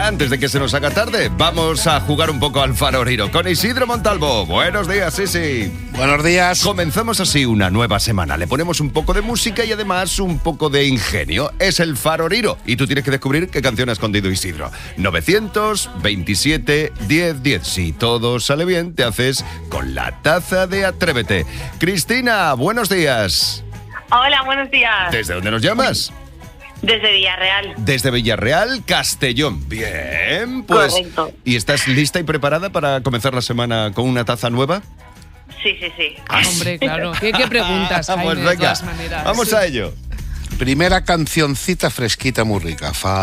antes de que se nos haga tarde, vamos a jugar un poco al Faroriro con Isidro Montalvo. Buenos días, Isi. Buenos días. Comenzamos así una nueva semana. Le ponemos un poco de música y además un poco de ingenio. Es el Faroriro y tú tienes que descubrir qué canción ha escondido Isidro. 927 10 10. Si todo sale bien, te haces con la taza de Atrévete. Cristina, buenos días. Hola, buenos días. ¿Desde dónde nos llamas? Desde Villarreal. Desde Villarreal, Castellón. Bien, pues... Correcto. ¿Y estás lista y preparada para comenzar la semana con una taza nueva? Sí, sí, sí. Hombre, claro. ¿Qué preguntas, Jaime, Pues de venga, todas maneras? vamos Sí. a ello. Primera cancioncita fresquita muy rica.